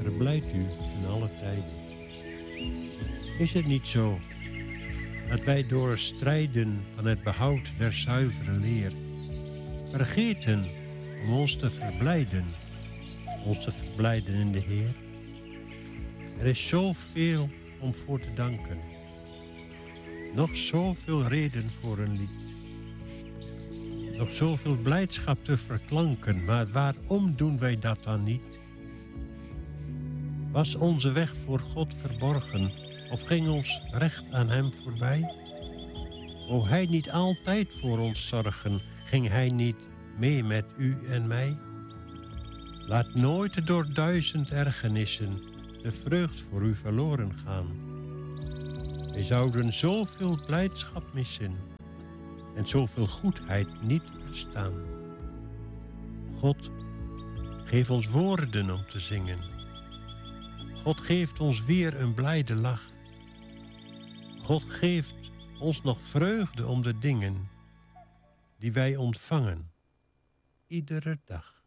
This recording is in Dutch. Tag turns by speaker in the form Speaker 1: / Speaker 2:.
Speaker 1: verblijdt u in alle tijden. Is het niet zo dat wij door strijden van het behoud der zuivere leer vergeten om ons te verblijden in de Heer? Er is zoveel om voor te danken, nog zoveel reden voor een lied, nog zoveel blijdschap te verklanken, maar waarom doen wij dat dan niet? Was onze weg voor God verborgen of ging ons recht aan hem voorbij? Wou hij niet altijd voor ons zorgen, ging hij niet mee met u en mij? Laat nooit door 1000 ergernissen de vreugd voor u verloren gaan. Wij zouden zoveel blijdschap missen en zoveel goedheid niet verstaan. God, geef ons woorden om te zingen. God geeft ons weer een blijde lach. God geeft ons nog vreugde om de dingen die wij ontvangen, iedere dag.